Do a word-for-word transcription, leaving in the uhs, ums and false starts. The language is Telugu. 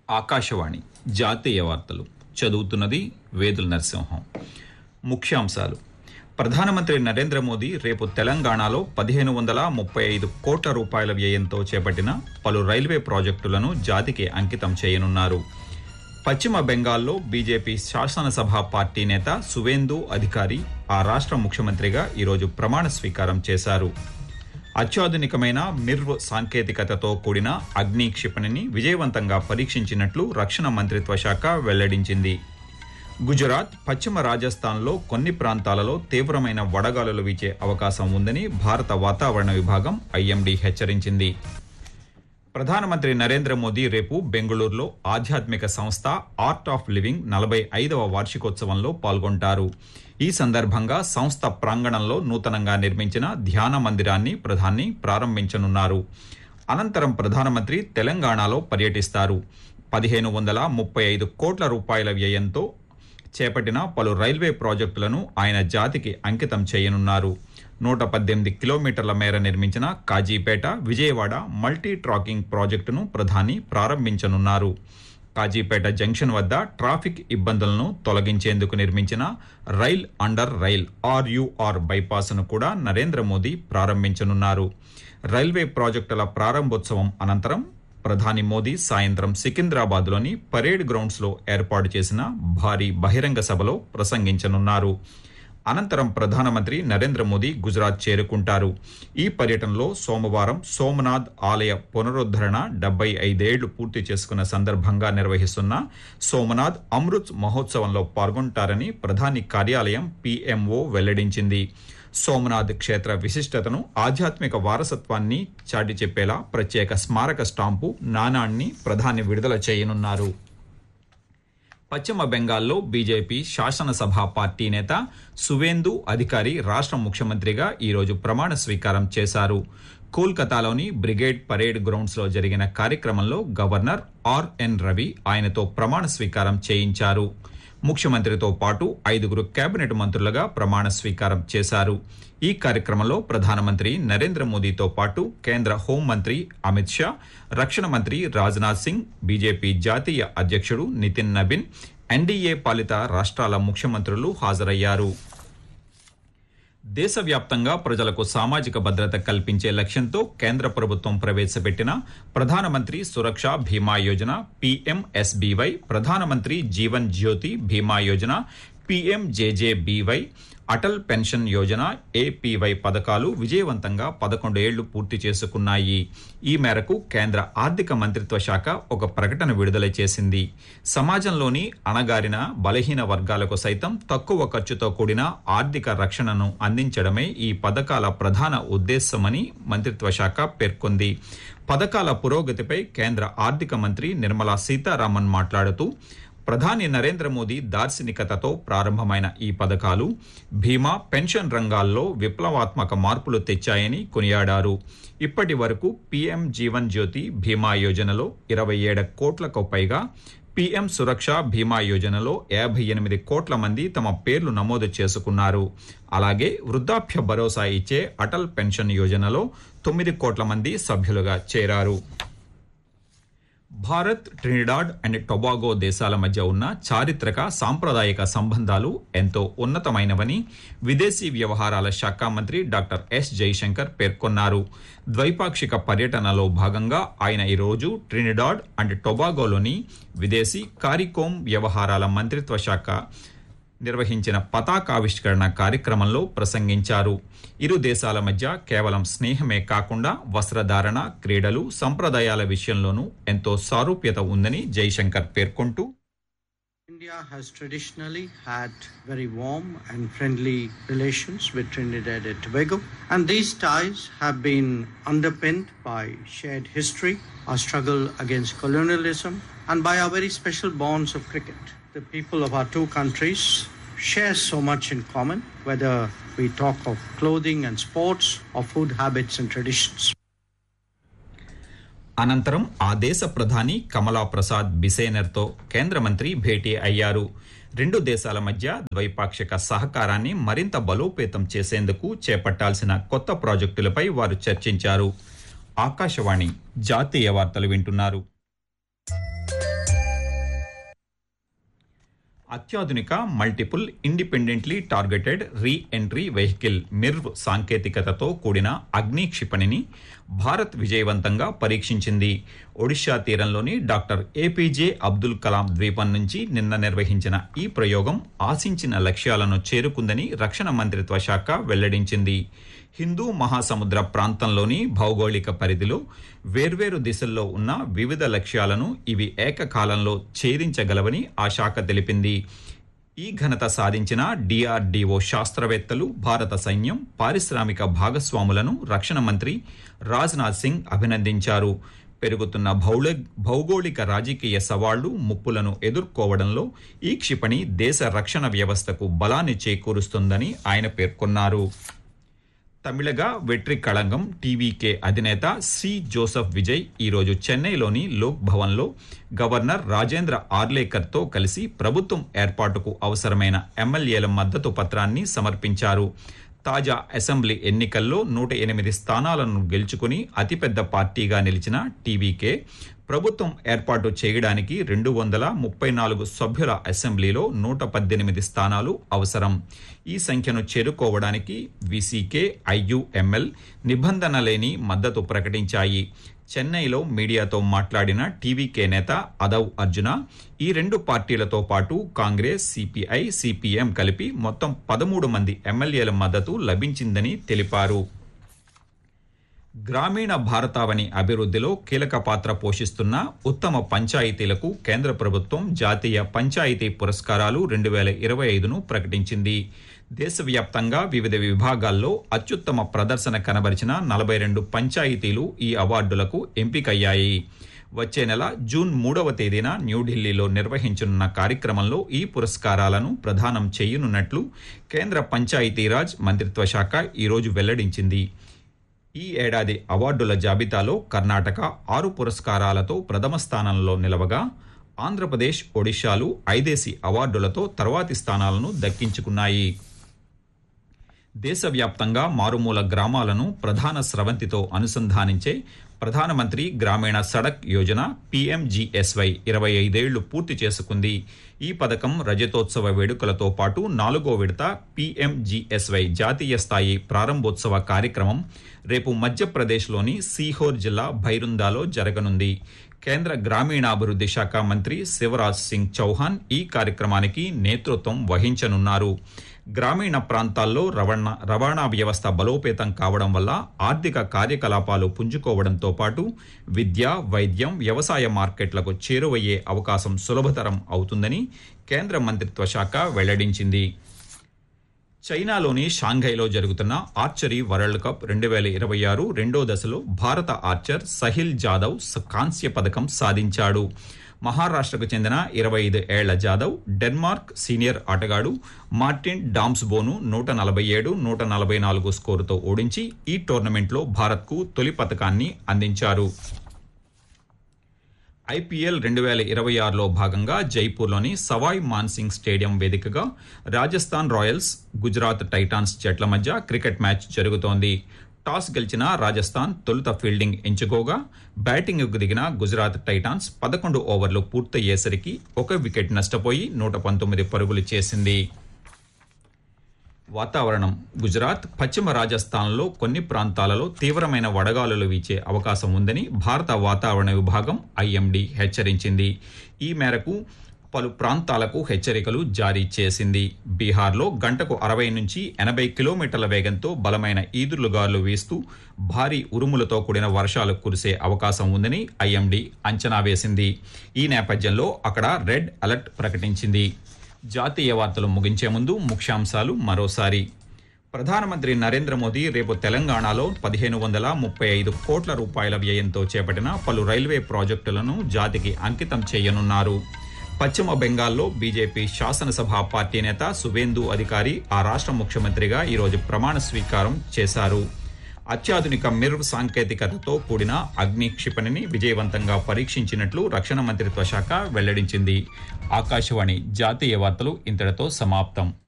ఆకాశవాణి జాతీయ వార్తలు చదువుతున్నది వేదుల నరసింహం. ముఖ్యాంశాలు: ప్రధానమంత్రి నరేంద్ర మోదీ రేపు తెలంగాణలో పదిహేను వందల ముప్పై ఐదు కోట్ల రూపాయల వ్యయంతో చేపట్టిన పలు రైల్వే ప్రాజెక్టులను జాతికి అంకితం చేయనున్నారు. పశ్చిమ బెంగాల్లో బీజేపీ శాసనసభ పార్టీ నేత సువేందు అధికారి ఆ రాష్ట్ర ముఖ్యమంత్రిగా ఈరోజు ప్రమాణ స్వీకారం చేశారు. అత్యాధునికమైన మిర్వ్ సాంకేతికతతో కూడిన అగ్ని క్షిపణిని విజయవంతంగా పరీక్షించినట్లు రక్షణ మంత్రిత్వ శాఖ వెల్లడించింది. గుజరాత్, పశ్చిమ రాజస్థాన్లో కొన్ని ప్రాంతాలలో తీవ్రమైన వడగాలులు వీచే అవకాశం ఉందని భారత వాతావరణ విభాగం ఐఎండీ హెచ్చరించింది. ప్రధానమంత్రి నరేంద్ర మోదీ రేపు బెంగళూరులో ఆధ్యాత్మిక సంస్థ ఆర్ట్ ఆఫ్ లివింగ్ నలభై ఐదవ వార్షికోత్సవంలో పాల్గొంటారు. ఈ సందర్భంగా సంస్థ ప్రాంగణంలో నూతనంగా నిర్మించిన ధ్యాన మందిరాన్ని ప్రధాని ప్రారంభించనున్నారు. అనంతరం ప్రధానమంత్రి తెలంగాణలో పర్యటిస్తారు. పదిహేను వందల ముప్పై ఐదు కోట్ల రూపాయల వ్యయంతో చేపట్టిన పలు రైల్వే ప్రాజెక్టులను ఆయన జాతికి అంకితం చేయనున్నారు. నూట పద్దెనిమిది కిలోమీటర్ల మేర నిర్మించిన కాజీపేట విజయవాడ మల్టీ ట్రాకింగ్ ప్రాజెక్టును ప్రధాని ప్రారంభించనున్నారు. కాజీపేట జంక్షన్ వద్ద ట్రాఫిక్ ఇబ్బందులను తొలగించేందుకు నిర్మించిన రైల్ అండర్ రైల్ ఆర్యూఆర్ బైపాస్ను కూడా నరేంద్ర మోదీ ప్రారంభించనున్నారు. రైల్వే ప్రాజెక్టుల ప్రారంభోత్సవం అనంతరం ప్రధాని మోదీ సాయంత్రం సికింద్రాబాద్లోని పరేడ్ గ్రౌండ్స్లో ఏర్పాటు చేసిన భారీ బహిరంగ సభలో ప్రసంగించనున్నారు. అనంతరం ప్రధానమంత్రి నరేంద్ర మోదీ గుజరాత్ చేరుకుంటారు. ఈ పర్యటనలో సోమవారం సోమనాథ్ ఆలయ పునరుద్ధరణ డెబ్బై ఐదేళ్లు పూర్తి చేసుకున్న సందర్భంగా నిర్వహిస్తున్న సోమనాథ్ అమృత్ మహోత్సవంలో పాల్గొంటారని ప్రధాని కార్యాలయం పీఎంఓ వెల్లడించింది. సోమనాథ్ క్షేత్ర విశిష్టతను, ఆధ్యాత్మిక వారసత్వాన్ని చాటి చెప్పేలా ప్రత్యేక స్మారక స్టాంపు నాణాన్ని ప్రధాని విడుదల చేయనున్నారు. పశ్చిమ బెంగాల్లో బీజేపీ శాసనసభ పార్టీ నేత సువేందు అధికారి రాష్ట్ర ముఖ్యమంత్రిగా ఈరోజు ప్రమాణ స్వీకారం చేశారు. కోల్కతాలోని బ్రిగేడ్ పరేడ్ గ్రౌండ్స్ లో జరిగిన కార్యక్రమంలో గవర్నర్ ఆర్ఎన్ రవి ఆయనతో ప్రమాణ స్వీకారం చేయించారు. ముఖ్యమంత్రితో పాటు ఐదుగురు కేబినెట్ మంత్రులుగా ప్రమాణ స్వీకారం చేశారు. ఈ కార్యక్రమంలో ప్రధానమంత్రి నరేంద్ర మోదీతో పాటు కేంద్ర హోంమంత్రి అమిత్ షా, రక్షణ మంత్రి రాజ్నాథ్ సింగ్, బీజేపీ జాతీయ అధ్యక్షుడు నితిన్ నబిన్, ఎన్డీఏ పాలిత రాష్ట్రాల ముఖ్యమంత్రులు హాజరయ్యారు. దేశవ్యాప్తంగా ప్రజలకు సామాజిక భద్రత కల్పించే లక్ష్యంతో కేంద్ర ప్రభుత్వం ప్రవేశపెట్టిన ప్రధానమంత్రి సురక్ష బీమా యోజన పీఎంఎస్బీవై, ప్రధానమంత్రి జీవన్ జ్యోతి బీమా యోజన పీఎంజేజేబీవై, అటల్ పెన్షన్ యోజన ఏపీవై పథకాలు విజయవంతంగా పదకొండు ఏళ్లు పూర్తి చేసుకున్నాయి. ఈ మేరకు కేంద్ర ఆర్థిక మంత్రిత్వ శాఖ ఒక ప్రకటన విడుదల చేసింది. సమాజంలోని అణగారిన బలహీన వర్గాలకు సైతం తక్కువ ఖర్చుతో కూడిన ఆర్థిక రక్షణను అందించడమే ఈ పథకాల ప్రధాన ఉద్దేశమని మంత్రిత్వ శాఖ పేర్కొంది. పథకాల పురోగతిపై కేంద్ర ఆర్థిక మంత్రి నిర్మలా సీతారామన్ మాట్లాడుతూ, ప్రధాని నరేంద్ర మోదీ దార్శనికతతో ప్రారంభమైన ఈ పథకాలు బీమా, పెన్షన్ రంగాల్లో విప్లవాత్మక మార్పులు తెచ్చాయని కొనియాడారు. ఇప్పటి వరకు పీఎం జీవన్ జ్యోతి బీమా యోజనలో ఇరవై ఏడు కోట్లకు పైగా, పీఎం సురక్ష బీమా యోజనలో యాభై ఎనిమిది కోట్ల మంది తమ పేర్లు నమోదు చేసుకున్నారు. అలాగే వృద్ధాప్య భరోసా ఇచ్చే అటల్ పెన్షన్ యోజనలో తొమ్మిది కోట్ల మంది సభ్యులుగా చేరారు. భారత్, ట్రినిడాడ్ అండ్ టొబాగో దేశాల మధ్య ఉన్న చారిత్రక సాంప్రదాయిక సంబంధాలు ఎంతో ఉన్నతమైనవని విదేశీ వ్యవహారాల శాఖ మంత్రి డాక్టర్ ఎస్ జైశంకర్ పేర్కొన్నారు. ద్వైపాక్షిక పర్యటనలో భాగంగా ఆయన ఈరోజు ట్రినిడాడ్ అండ్ టొబాగోలోని విదేశీ కారికోమ్ వ్యవహారాల మంత్రిత్వ శాఖ నిర్వహించిన పతాకావిష్కరణ కార్యక్రమంలో ప్రసంగించారు. ఇరు దేశాల మధ్య కేవలం స్నేహమే కాకుండా వస్త్రధారణ, క్రీడలు, సంప్రదాయాల విషయంలోనూ ఎంతో సారూప్యత ఉందని జైశంకర్ పేర్కొంటూ, India has traditionally had very warm and friendly relations with Trinidad and Tobago, and these ties have been underpinned by shared history, our struggle against colonialism, and by our very special bonds of cricket. The people of our two countries share so much in common, whether we talk of clothing and sports or food habits and traditions. అనంతరం ఆ దేశ ప్రధాని కమలా ప్రసాద్ బిసేనర్తో కేంద్ర మంత్రి భేటీ అయ్యారు. రెండు దేశాల మధ్య ద్వైపాక్షిక సహకారాన్ని మరింత బలోపేతం చేసేందుకు చేపట్టాల్సిన కొత్త ప్రాజెక్టులపై వారు చర్చించారు. ఆకాశవాణి జాతీయ వార్తలు వింటున్నారు. అత్యాధునిక multiple independently targeted re entry vehicle MIRV సాంకేతికతతో కూడిన అగ్ని క్షిపణిని భారత్ విజయవంతంగా పరీక్షించింది. ఒడిషా తీరంలోని డాక్టర్ ఏపీజే అబ్దుల్ కలాం ద్వీపం నుంచి నిన్న నిర్వహించిన ఈ ప్రయోగం ఆశించిన లక్ష్యాలను చేరుకుందని రక్షణ మంత్రిత్వ శాఖ వెల్లడించింది. హిందూ మహాసముద్ర ప్రాంతంలోని భౌగోళిక పరిధిలో వేర్వేరు దిశల్లో ఉన్న వివిధ లక్ష్యాలను ఇవి ఏకకాలంలో ఛేదించగలవని ఆ శాఖ తెలిపింది. ఈ ఘనత సాధించిన డిఆర్డీఓ శాస్త్రవేత్తలు, భారత సైన్యం, పారిశ్రామిక భాగస్వాములను రక్షణ మంత్రి రాజ్నాథ్ సింగ్ అభినందించారు. పెరుగుతున్న భౌల భౌగోళిక రాజకీయ సవాళ్లు, ముప్పులను ఎదుర్కోవడంలో ఈ క్షిపణి దేశ రక్షణ వ్యవస్థకు బలాన్ని చేకూరుస్తుందని ఆయన పేర్కొన్నారు. తమిళగా వెట్రి కళంగం టీవీకే అధినేత సి జోసెఫ్ విజయ్ ఈరోజు చెన్నైలోని లోక్ భవన్లో గవర్నర్ రాజేంద్ర ఆర్లేకర్తో కలిసి ప్రభుత్వం ఏర్పాటుకు అవసరమైన ఎమ్మెల్యేల మద్దతు పత్రాన్ని సమర్పించారు. తాజా అసెంబ్లీ ఎన్నికల్లో నూట ఎనిమిది స్థానాలను గెలుచుకుని అతిపెద్ద పార్టీగా నిలిచిన టీవీకే ప్రభుత్వం ఏర్పాటు చేయడానికి రెండు వందల ముప్పై నాలుగు సభ్యుల అసెంబ్లీలో నూట పద్దెనిమిది స్థానాలు అవసరం. ఈ సంఖ్యను చేరుకోవడానికి వీసీకే, ఐయుఎంఎల్ నిబంధన లేని మద్దతు ప్రకటించాయి. చెన్నైలో మీడియాతో మాట్లాడిన టీవీకే నేత అదవ్ అర్జున ఈ రెండు పార్టీలతో పాటు కాంగ్రెస్, సిపిఐ, సిపిఎం కలిపి మొత్తం పదమూడు మంది ఎమ్మెల్యేల మద్దతు లభించిందని తెలిపారు. గ్రామీణ భారతావని అభివృద్ధిలో కీలక పాత్ర పోషిస్తున్న ఉత్తమ పంచాయతీలకు కేంద్ర ప్రభుత్వం జాతీయ పంచాయతీ పురస్కారాలు రెండు వేల ఇరవై ఐదును ప్రకటించింది. దేశవ్యాప్తంగా వివిధ విభాగాల్లో అత్యుత్తమ ప్రదర్శన కనబరిచిన నలభై రెండు పంచాయతీలు ఈ అవార్డులకు ఎంపికయ్యాయి. వచ్చే నెల జూన్ మూడవ తేదీన న్యూఢిల్లీలో నిర్వహించనున్న కార్యక్రమంలో ఈ పురస్కారాలను ప్రదానం చేయనున్నట్లు కేంద్ర పంచాయతీరాజ్ మంత్రిత్వ శాఖ ఈరోజు వెల్లడించింది. ఈ ఏడాది అవార్డుల జాబితాలో కర్ణాటక ఆరు పురస్కారాలతో ప్రథమ స్థానంలో నిలవగా ఆంధ్రప్రదేశ్, ఒడిశాలు ఐదేసి అవార్డులతో తర్వాతి స్థానాలను దక్కించుకున్నాయి. దేశవ్యాప్తంగా మారుమూల గ్రామాలను ప్రధాన స్రవంతితో అనుసంధానించే ప్రధానమంత్రి గ్రామీణ సడక్ యోజన పీఎంజీఎస్వై ఇరవై ఐదేళ్లు పూర్తి చేసుకుంది. ఈ పథకం రజతోత్సవ వేడుకలతో పాటు నాలుగో విడత పీఎంజీఎస్వై జాతీయ స్థాయి ప్రారంభోత్సవ కార్యక్రమం రేపు మధ్యప్రదేశ్లోని సీహోర్ జిల్లా భైరుందాలో జరగనుంది. కేంద్ర గ్రామీణాభివృద్ధి శాఖ మంత్రి శివరాజ్ సింగ్ చౌహాన్ ఈ కార్యక్రమానికి నేతృత్వం వహించనున్నారు. గ్రామీణ ప్రాంతాల్లో రవాణా రవాణా వ్యవస్థ బలోపేతం కావడం వల్ల ఆర్థిక కార్యకలాపాలు పుంజుకోవడంతో పాటు విద్య, వైద్యం, వ్యవసాయ మార్కెట్లకు చేరువయ్యే అవకాశం సులభతరం అవుతుందని కేంద్ర మంత్రిత్వ శాఖ వెల్లడించింది. చైనాలోని షాంఘైలో జరుగుతున్న ఆర్చరీ వరల్డ్ కప్ రెండు వేల ఇరవై ఆరు రెండో దశలో భారత ఆర్చర్ సహిల్ జాదవ్ కాంస్య పథకం సాధించాడు. మహారాష్ట్రకు చెందిన ఇరవై ఐదు ఏళ్ల జాదవ్ డెన్మార్క్ సీనియర్ ఆటగాడు మార్టిన్ డామ్స్బోను నూట నలభై ఏడు నూట నలభై నాలుగు స్కోరుతో ఓడించి ఈ టోర్నమెంట్లో భారత్కు తొలి పతకాన్ని అందించారు. ఐపీఎల్ రెండు వేల ఇరవై ఆరులో భాగంగా జైపూర్లోని సవాయ్ మాన్సింగ్ స్టేడియం వేదికగా రాజస్థాన్ రాయల్స్, గుజరాత్ టైటాన్స్ జట్ల మధ్య క్రికెట్ మ్యాచ్ జరుగుతోంది. టాస్ గెలిచిన రాజస్థాన్ తొలుత ఫీల్డింగ్ ఎంచుకోగా బ్యాటింగ్కు దిగిన గుజరాత్ టైటాన్స్ పదకొండు ఓవర్లు పూర్తయ్యేసరికి ఒక వికెట్ నష్టపోయి నూట పంతొమ్మిది పరుగులు చేసింది. వాతావరణం. గుజరాత్, పశ్చిమ రాజస్థాన్లో కొన్ని ప్రాంతాలలో తీవ్రమైన వడగాలులు వీచే అవకాశం ఉందని భారత వాతావరణ విభాగం ఐఎండీ హెచ్చరించింది. ఈ మేరకు పలు ప్రాంతాలకు హెచ్చరికలు జారీ చేసింది. బీహార్లో గంటకు అరవై నుంచి ఎనభై కిలోమీటర్ల వేగంతో బలమైన ఈదురుగాలు వీస్తూ భారీ ఉరుములతో కూడిన వర్షాలు కురిసే అవకాశం ఉందని ఐఎండీ అంచనా వేసింది. ఈ నేపథ్యంలో అక్కడ రెడ్ అలర్ట్ ప్రకటించింది. జాతీయ వార్తలు ముగించే ముందు ముఖ్యాంశాలు మరోసారి. ప్రధానమంత్రి నరేంద్ర మోదీ రేపు తెలంగాణలో పదిహేను వందల ముప్పై ఐదు కోట్ల రూపాయల వ్యయంతో చేపట్టిన పలు రైల్వే ప్రాజెక్టులను జాతికి అంకితం చేయనున్నారు. పశ్చిమ బెంగాల్లో బీజేపీ శాసనసభ పార్టీ నేత సువేందు అధికారి ఆ రాష్ట్ర ముఖ్యమంత్రిగా ఈరోజు ప్రమాణ స్వీకారం చేశారు. అత్యాధునిక మిర్వ్ సాంకేతికతతో కూడిన అగ్ని క్షిపణిని విజయవంతంగా పరీక్షించినట్లు రక్షణ మంత్రిత్వ శాఖ వెల్లడించింది. ఆకాశవాణి జాతీయ వార్తలు ఇంతటితో సమాప్తం.